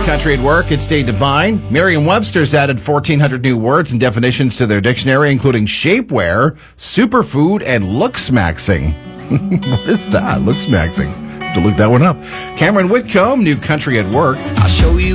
Country at Work, it's Dave Devine. Merriam-Webster's added 1,400 new words and definitions to their dictionary, including shapewear, superfood, and looksmaxing. What is that? Looksmaxing. Have to look that one up. Cameron Whitcomb, New Country at Work. I'll show you